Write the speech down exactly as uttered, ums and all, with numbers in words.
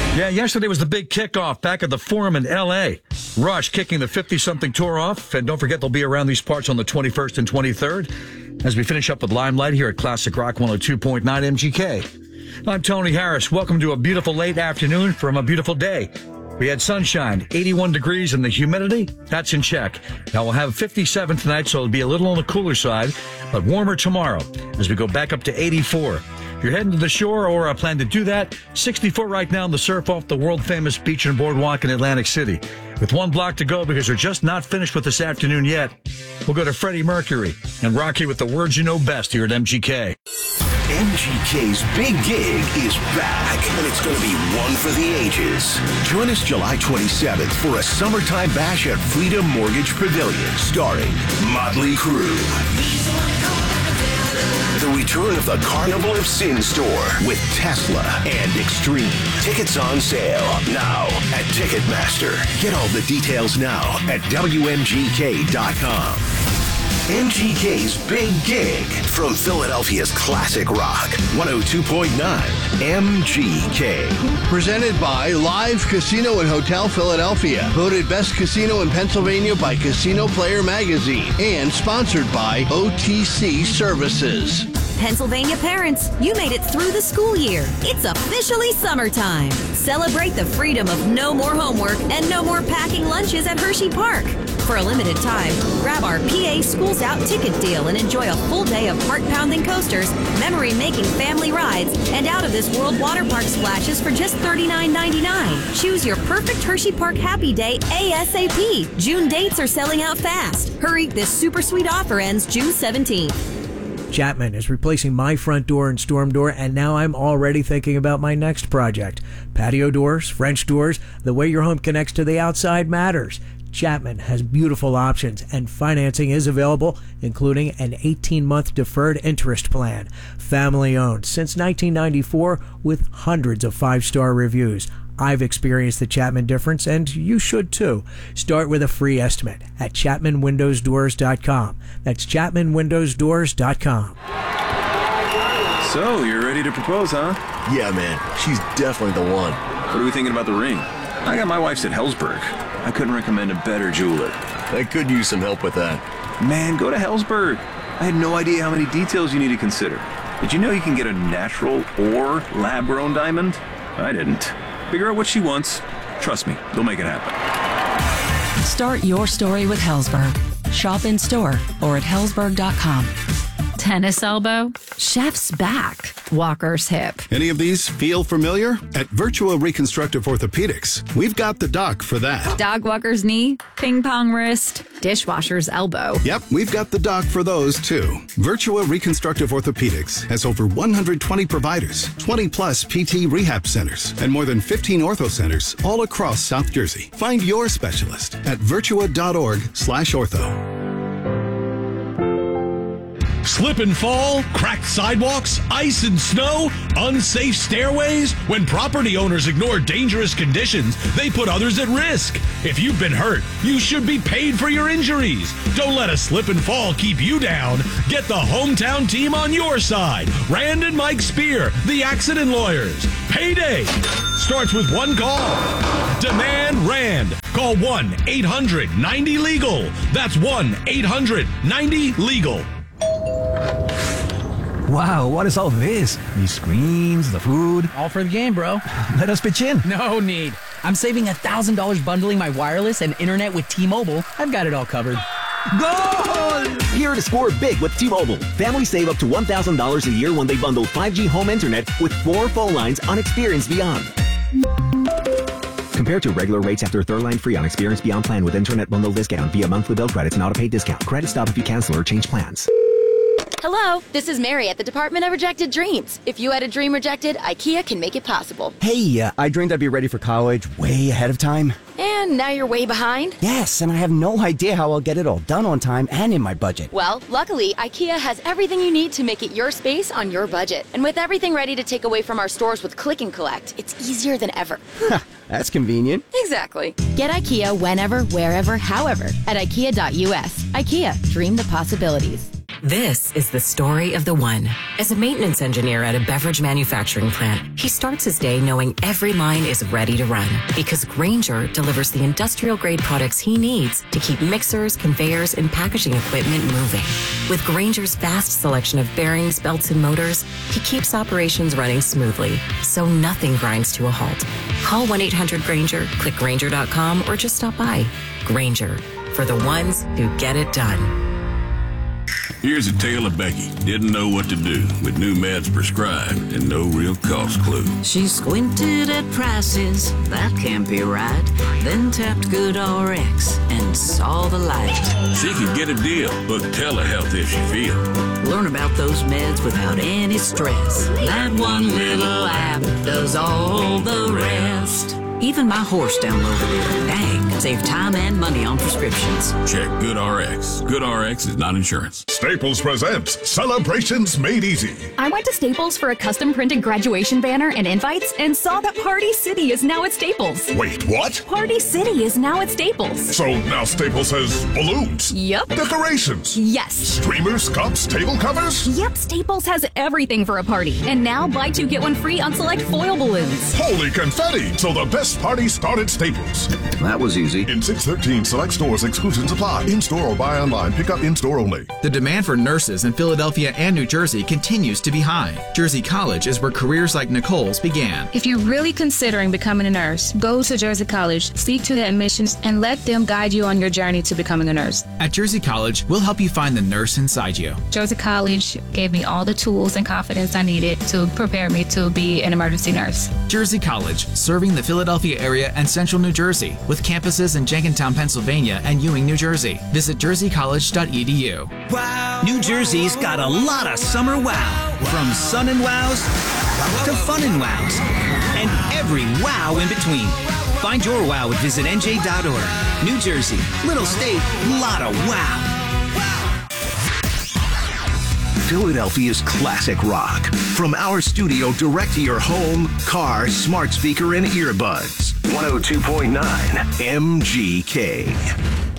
Yeah, yesterday was the big kickoff back at the Forum in L A. Rush kicking the fifty-something tour off. And don't forget, they'll be around these parts on the twenty-first and twenty-third as we finish up with Limelight here at Classic Rock one oh two point nine M G K. I'm Tony Harris. Welcome to a beautiful late afternoon from a beautiful day. We had sunshine, eighty-one degrees, and the humidity, that's in check. Now we'll have fifty-seven tonight, so it'll be a little on the cooler side, but warmer tomorrow as we go back up to eighty-four. If you're heading to the shore or uh, plan to do that, sixty-four right now on the surf off the world-famous beach and boardwalk in Atlantic City. With one block to go because we're just not finished with this afternoon yet, we'll go to Freddie Mercury and rock you with the words you know best here at M G K. M G K's Big Gig is back, and it's going to be one for the ages. Join us July twenty-seventh for a summertime bash at Freedom Mortgage Pavilion, starring Motley Crue. The return of the Carnival of Sin store with Tesla and Extreme. Tickets on sale now at Ticketmaster. Get all the details now at W M G K dot com. M G K's Big Gig from Philadelphia's Classic Rock one oh two point nine M G K. Presented by Live Casino and Hotel Philadelphia. Voted Best Casino in Pennsylvania by Casino Player Magazine. And sponsored by O T C Services. Pennsylvania parents, you made it through the school year. It's officially summertime. Celebrate the freedom of no more homework and no more packing lunches at Hershey Park. For a limited time, grab our P A Schools Out ticket deal and enjoy a full day of heart-pounding coasters, memory-making family rides, and out-of-this-world water park splashes for just thirty-nine ninety-nine. Choose your perfect Hershey Park Happy Day ASAP. June dates are selling out fast. Hurry, this super sweet offer ends June seventeenth. Chapman is replacing my front door and storm door, and now I'm already thinking about my next project. Patio doors, French doors, the way your home connects to the outside matters. Chapman has beautiful options, and financing is available, including an eighteen-month deferred interest plan. Family-owned since nineteen ninety-four with hundreds of five-star reviews. I've experienced the Chapman difference, and you should too. Start with a free estimate at Chapman Windows Doors dot com. That's Chapman Windows Doors dot com. So, you're ready to propose, huh? Yeah, man. She's definitely the one. What are we thinking about the ring? I got my wife's at Hellsberg. I couldn't recommend a better jeweler. I could use some help with that. Man, go to Hellsberg. I had no idea how many details you need to consider. Did you know you can get a natural or lab-grown diamond? I didn't. Figure out what she wants. Trust me, they'll make it happen. Start your story with Hellsberg. Shop in store or at Hellsberg dot com. Tennis elbow, chef's back, walker's hip. Any of these feel familiar? At Virtua Reconstructive Orthopedics, we've got the doc for that. Dog walker's knee, ping pong wrist, dishwasher's elbow. Yep, we've got the doc for those too. Virtua Reconstructive Orthopedics has over one hundred twenty providers, twenty plus P T rehab centers, and more than fifteen ortho centers all across South Jersey. Find your specialist at virtua dot org slash ortho. Slip and fall, cracked sidewalks, ice and snow, unsafe stairways. When property owners ignore dangerous conditions, they put others at risk. If you've been hurt, you should be paid for your injuries. Don't let a slip and fall keep you down. Get the hometown team on your side. Rand and Mike Spear, the accident lawyers. Payday starts with one call. Demand Rand. Call one eight hundred ninety legal. That's one eight hundred ninety legal. Wow, what is all this? These screens, the food. All for the game, bro. Let us pitch in. No need. I'm saving one thousand dollars bundling my wireless and internet with T-Mobile. I've got it all covered. Goal! Here to score big with T-Mobile. Families save up to one thousand dollars a year when they bundle five G home internet with four phone lines on Experience Beyond. Compared to regular rates after third line free on Experience Beyond plan with internet bundle discount via monthly bill credits and auto-pay discount. Credit stop if you cancel or change plans. Hello, this is Mary at the Department of Rejected Dreams. If you had a dream rejected, IKEA can make it possible. Hey, uh, I dreamed I'd be ready for college way ahead of time. And now you're way behind? Yes, and I have no idea how I'll get it all done on time and in my budget. Well, luckily, IKEA has everything you need to make it your space on your budget. And with everything ready to take away from our stores with Click and Collect, it's easier than ever. That's convenient. Exactly. Get IKEA whenever, wherever, however at IKEA dot U S. IKEA, dream the possibilities. This is the story of the one. As a maintenance engineer at a beverage manufacturing plant, he starts his day knowing every line is ready to run because Grainger delivers the industrial-grade products he needs to keep mixers, conveyors, and packaging equipment moving. With Grainger's vast selection of bearings, belts, and motors, he keeps operations running smoothly, so nothing grinds to a halt. Call one eight hundred Grainger, click Grainger dot com, or just stop by. Grainger, for the ones who get it done. Here's a tale of Becky. Didn't know what to do with new meds prescribed and no real cost clue. She squinted at prices, that can't be right. Then tapped GoodRx and saw the light. She could get a deal, book telehealth if she feel. Learn about those meds without any stress. That one little app does all the rest. Even my horse downloaded it. Dang, save time and money on prescriptions. Check GoodRx. GoodRx is not insurance. Staples presents Celebrations Made Easy. I went to Staples for a custom printed graduation banner and invites and saw that Party City is now at Staples. Wait, what? Party City is now at Staples. So now Staples has balloons? Yep. Decorations? Yes. Streamers, cups, table covers? Yep, Staples has everything for a party. And now buy two, get one free on select foil balloons. Holy confetti! So the best party started Staples. That was easy. In six thirteen select stores, exclusions apply. In-store or buy online. Pick up in-store only. The demand for nurses in Philadelphia and New Jersey continues to be high. Jersey College is where careers like Nicole's began. If you're really considering becoming a nurse, go to Jersey College, speak to the admissions, and let them guide you on your journey to becoming a nurse. At Jersey College, we'll help you find the nurse inside you. Jersey College gave me all the tools and confidence I needed to prepare me to be an emergency nurse. Jersey College, serving the Philadelphia area and central New Jersey, with campuses in Jenkintown, Pennsylvania and Ewing, New Jersey. Visit jersey college dot e d u. Wow. New Jersey's got a lot of summer wow. From sun and wows to fun and wows. And every wow in between. Find your wow at visit n j dot org. New Jersey, little state, lot of wow. Philadelphia's classic rock. From our studio direct to your home, car, smart speaker, and earbuds. one oh two point nine M G K.